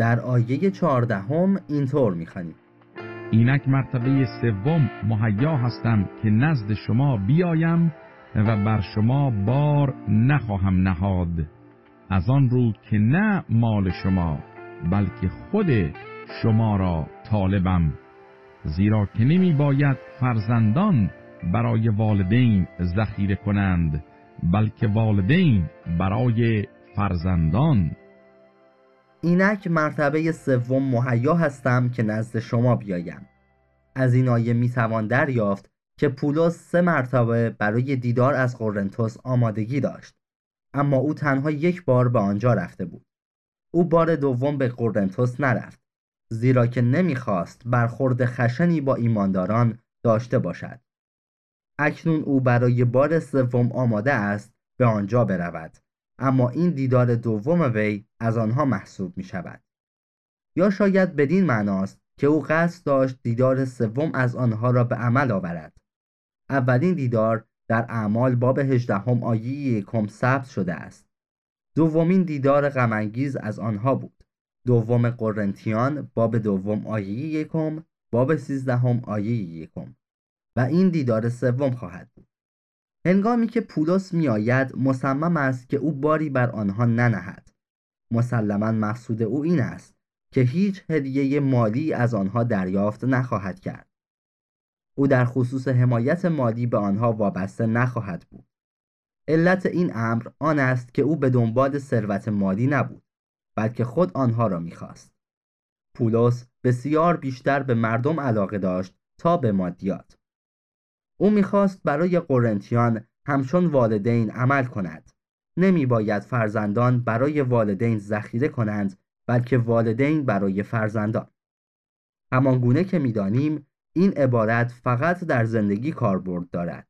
در آیه 14 اینطور می‌خوانیم: اینک مرتبه سوم مهیا هستم که نزد شما بیایم و بر شما بار نخواهم نهاد، از آن رو که نه مال شما بلکه خود شما را طالبم، زیرا که نمی باید فرزندان برای والدین ذخیره کنند بلکه والدین برای فرزندان. اینک مرتبه سوم مهیا هستم که نزد شما بیایم. از این آیه میتوان دریافت که پولس 3 مرتبه برای دیدار از قرنتس آمادگی داشت، اما او تنها 1 بار به آنجا رفته بود. او بار دوم به قرنتس نرفت، زیرا که نمیخواست برخورد خشنی با ایمانداران داشته باشد. اکنون او برای بار سوم آماده است به آنجا برود، اما این دیدار دوم وی از آنها محسوب می شود. یا شاید بدین معناست که او قصد داشت دیدار سوم از آنها را به عمل آورد. اولین دیدار در اعمال باب 18 آیه 1 ثبت شده است. دومین دیدار غم‌انگیز از آنها بود. دوم قرنتیان باب 2 آیه 1، باب 13 آیه 1، و این دیدار سوم خواهد بود. هنگامی که پولس می آید مصمم است که او باری بر آنها ننهد. مسلماً مقصود او این است که هیچ هدیه مالی از آنها دریافت نخواهد کرد. او در خصوص حمایت مالی به آنها وابسته نخواهد بود. علت این امر آن است که او به دنبال ثروت مالی نبود، بلکه خود آنها را می‌خواست. پولس بسیار بیشتر به مردم علاقه داشت تا به مادیات. او می‌خواست برای قرنتیان همچون والدین عمل کند. نمی باید فرزندان برای والدین ذخیره کنند، بلکه والدین برای فرزندان. همان گونه که می‌دانیم این عبارت فقط در زندگی کاربرد دارد.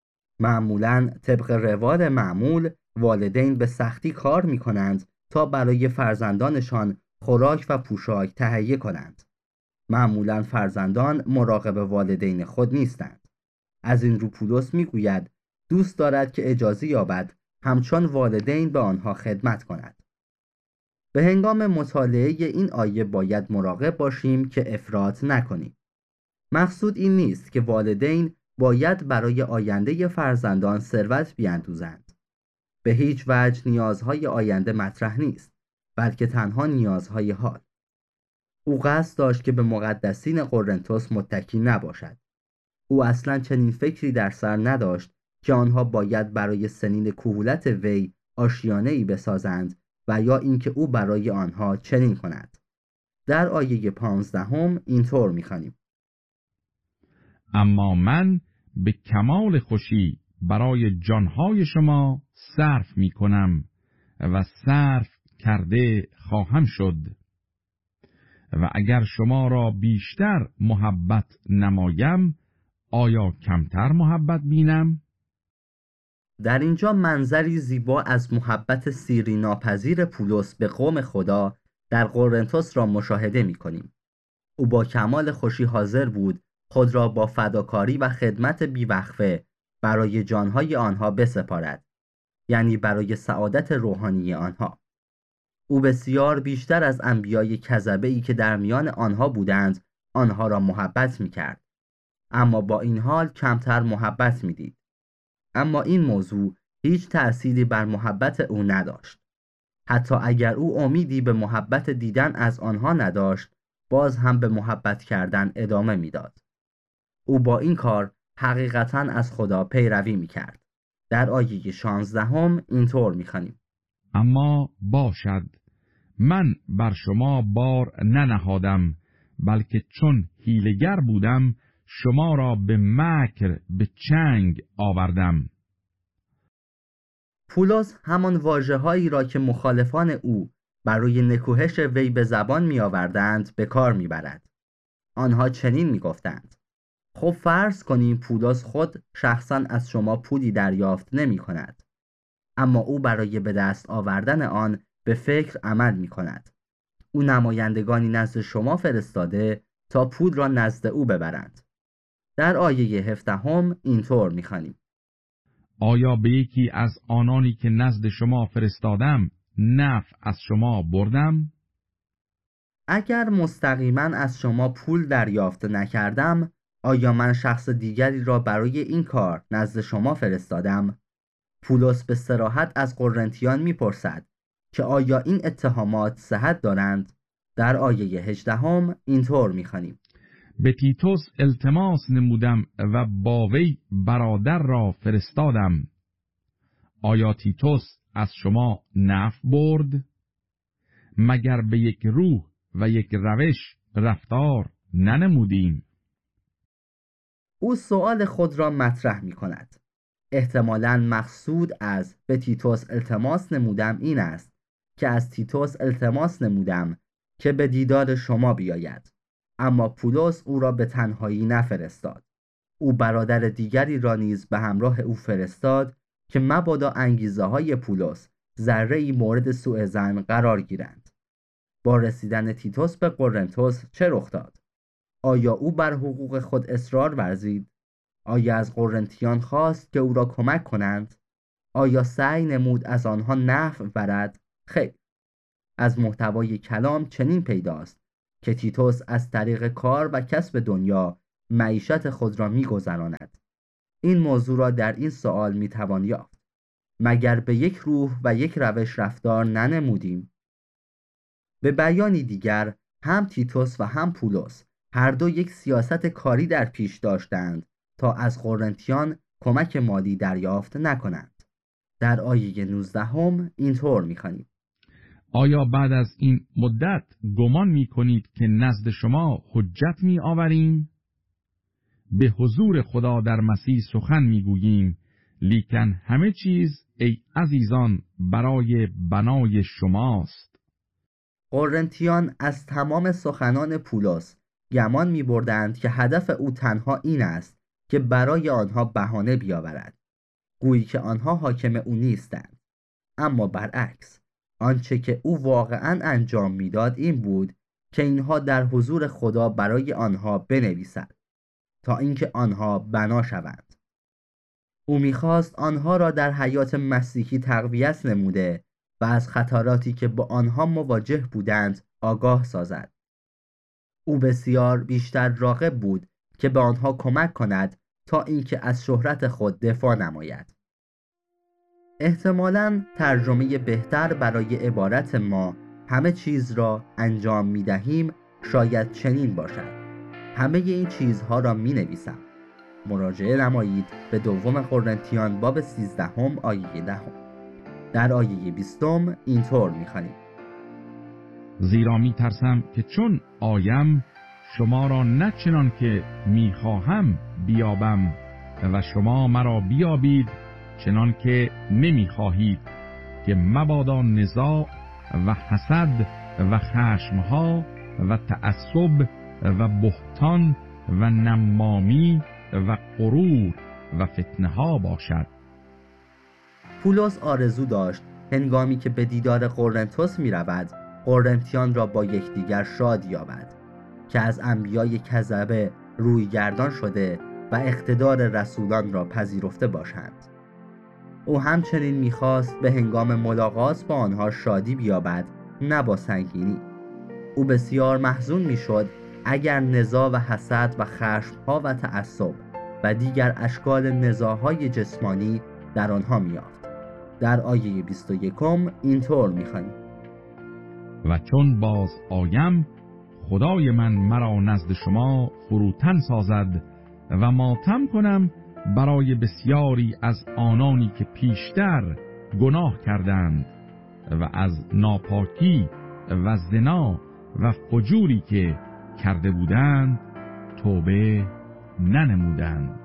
معمولاً طبق روال معمول والدین به سختی کار می‌کنند تا برای فرزندانشان خوراک و پوشاک تهیه کنند. معمولاً فرزندان مراقب والدین خود نیستند. از این رو پولس میگوید دوست دارد که اجازه یابد همچون والدین به آنها خدمت کند. به هنگام مطالعه این آیه باید مراقب باشیم که افراط نکنیم. مقصود این نیست که والدین باید برای آینده فرزندان ثروت بیندوزند. به هیچ وجه نیازهای آینده مطرح نیست، بلکه تنها نیازهای حال. او قصد داشت که به مقدسین قرنتس متکی نباشد. او اصلاً چنین فکری در سر نداشت که آنها باید برای سنین کهولت وی آشیانه‌ای بسازند و یا اینکه او برای آنها چنین کند. در آیه 15 اینطور می‌خوانیم: اما من به کمال خوشی برای جانهای شما صرف می کنم و صرف کرده خواهم شد. و اگر شما را بیشتر محبت نمایم، آیا کمتر محبت بینم؟ در اینجا منظری زیبا از محبت سیری ناپذیر پولس به قوم خدا در قرنتس را مشاهده می کنیم. او با کمال خوشی حاضر بود خود را با فداکاری و خدمت بیوقفه برای جانهای آنها بسپارد، یعنی برای سعادت روحانی آنها. او بسیار بیشتر از انبیای کذبه‌ای که در میان آنها بودند آنها را محبت می کرد، اما با این حال کمتر محبت می دید. اما این موضوع هیچ تأثیری بر محبت او نداشت. حتی اگر او امیدی به محبت دیدن از آنها نداشت، باز هم به محبت کردن ادامه میداد. او با این کار حقیقتاً از خدا پیروی میکرد. در آیه 16 اینطور میخوانیم: اما باشد من بر شما بار ننهادم، بلکه چون حیله‌گر بودم شما را به مکر به چنگ آوردم. پولس همان واژه‌هایی را که مخالفان او برای نکوهش وی به زبان می‌آوردند به کار می‌برد. آنها چنین می‌گفتند: خب فرض کنیم پولس خود شخصاً از شما پولی دریافت نمی‌کند، اما او برای به دست آوردن آن به فکر عمل می‌کند. او نمایندگانی نزد شما فرستاده تا پول را نزد او ببرند. در آیه 17 اینطور می‌خوانیم: آیا به یکی از آنانی که نزد شما فرستادم نفع از شما بردم؟ اگر مستقیما از شما پول دریافت نکردم، آیا من شخص دیگری را برای این کار نزد شما فرستادم؟ پولس به صراحت از قرنتیان میپرسد که آیا این اتهامات صحت دارند؟ در آیه 18 اینطور میخوانیم: به تیتوس التماس نمودم و با وی برادر را فرستادم. آیا تیتوس از شما نفع برد؟ مگر به یک روح و یک روش رفتار ننمودیم؟ او سؤال خود را مطرح می کند. احتمالاً مقصود از به تیتوس التماس نمودم این است که از تیتوس التماس نمودم که به دیدار شما بیاید، اما پولس او را به تنهایی نفرستاد. او برادر دیگری را نیز به همراه او فرستاد که مبادا انگیزه های پولس ذره‌ای مورد سوء ظن قرار گیرند. با رسیدن تیتوس به قرنتس چه رخ داد؟ آیا او بر حقوق خود اصرار ورزید؟ آیا از قرنتیان خواست که او را کمک کنند؟ آیا سعی نمود از آنها نفع برد؟ خیر. از محتوای کلام چنین پیداست که تیتوس از طریق کار و کسب دنیا معیشت خود را می‌گذراند. این موضوع را در این سوال می‌توان یافت: مگر به یک روح و یک روش رفتار ننمودیم؟ به بیانی دیگر، هم تیتوس و هم پولس هر دو یک سیاست کاری در پیش داشتند تا از قرنتیان کمک مالی دریافت نکنند. در آیه 19 اینطور می‌خوانیم: آیا بعد از این مدت گمان می کنید که نزد شما حجت می آوریم؟ به حضور خدا در مسیح سخن می گوییم، لیکن همه چیز ای عزیزان برای بنای شماست. قرنتیان از تمام سخنان پولس گمان می بردند که هدف او تنها این است که برای آنها بهانه بیاورد، گویی که آنها حاکم او نیستند. اما برعکس، آنچه که او واقعا انجام میداد این بود که اینها در حضور خدا برای آنها بنویسد تا اینکه آنها بنا شوند. او میخواست آنها را در حیات مسیحی تقویت نموده و از خطراتی که با آنها مواجه بودند آگاه سازد. او بسیار بیشتر راغب بود که به آنها کمک کند تا اینکه از شهرت خود دفاع نماید. احتمالاً ترجمه بهتر برای عبارت ما همه چیز را انجام می دهیم شاید چنین باشد: همه این چیزها را می نویسم. مراجعه نمایید به دوم قرنتیان باب 13 آیه 10. در آیه 20 اینطور می خوانیم: زیرا می ترسم که چون آیم شما را نه چنان که می خواهم بیابم و شما مرا بیابید چنان که نمی خواهید، که مبادا نزاع و حسد و خشمها و تعصب و بهتان و نمامی و غرور و فتنه ها باشد. پولس آرزو داشت هنگامی که به دیدار قرنتس می رود قرنتیان را با یکدیگر شاد یابد که از انبیای کذبه روی گردان شده و اقتدار رسولان را پذیرفته باشند. او همچنین می‌خواست به هنگام ملاقات با آنها شادی بیابد، نه با سنگینی. او بسیار محزون می‌شد اگر نزاع و حسد و خشم‌ها و تعصب و دیگر اشکال نزاع‌های جسمانی در آنها می‌یافت. در آیه 21 اینطور می‌خوانیم: و چون باز آیم خدای من مرا نزد شما فروتن سازد و ماتم کنم برای بسیاری از آنانی که پیشتر گناه کردند و از ناپاکی و زنا و فجوری که کرده بودند توبه ننمودند.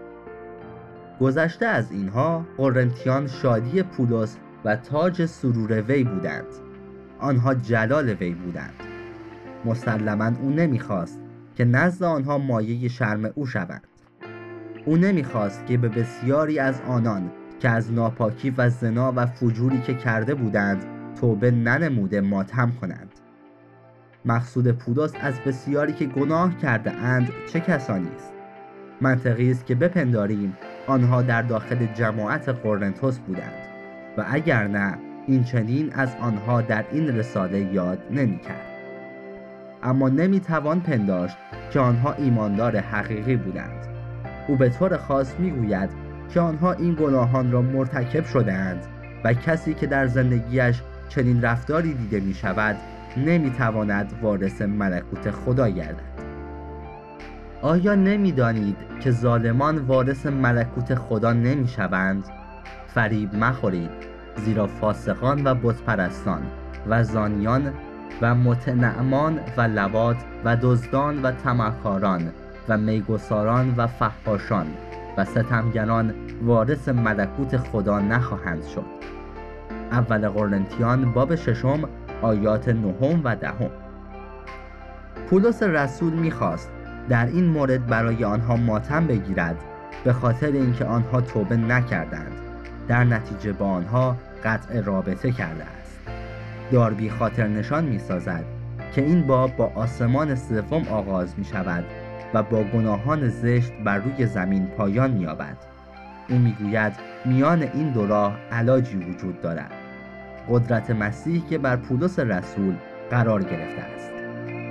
گذشته از اینها قرنتیان شادی پولس و تاج سرور وی بودند. آنها جلال وی بودند. مسلماً او نمیخواست که نزد آنها مایه شرم او شوند. او نمیخواست که به بسیاری از آنان که از ناپاکی و زنا و فجوری که کرده بودند توبه ننموده ماتم کنند. مقصود پولس از بسیاری که گناه کرده اند چه کسانی است؟ منطقی است که بپنداریم آنها در داخل جماعت قرنتس بودند و اگر نه این چنین از آنها در این رساله یاد نمی کرد. اما نمیتوان پنداشت که آنها ایماندار حقیقی بودند. او به طور خاص میگوید که آنها این گناهان را مرتکب شدند و کسی که در زندگیش چنین رفتاری دیده می شود نمیتواند وارث ملکوت خدا گردد. آیا نمیدانید که ظالمان وارث ملکوت خدا نمی شوند؟ فریب مخورید، زیرا فاسقان و بتپرستان و زانیان و متنعمان و لواط و دزدان و طمعکاران و میگساران و فحاشان و ستمگران وارث ملکوت خدا نخواهند شد. اول قرنتیان باب 6 آیات 9 و 10. پولس رسول می‌خواست در این مورد برای آنها ماتم بگیرد، به خاطر اینکه آنها توبه نکردند، در نتیجه با آنها قطع رابطه کرده است. داربی خاطر نشان می‌سازد که این باب با آسمان سوم آغاز می‌شود و با گناهان زشت بر روی زمین پایان می‌یابد. او می‌گوید میان این دو راه علاجی وجود دارد: قدرت مسیح که بر پولس رسول قرار گرفته است.